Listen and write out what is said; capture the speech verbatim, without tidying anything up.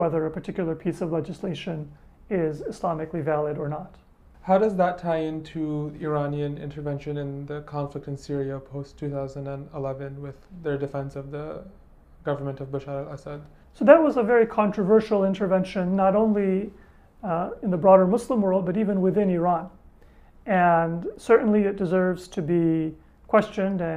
whether a particular piece of legislation is Islamically valid or not. How does that tie into Iranian intervention in the conflict in Syria post two thousand eleven with their defense of the government of Bashar al-Assad? So that was a very controversial intervention, not only uh, in the broader Muslim world, but even within Iran. And certainly it deserves to be questioned and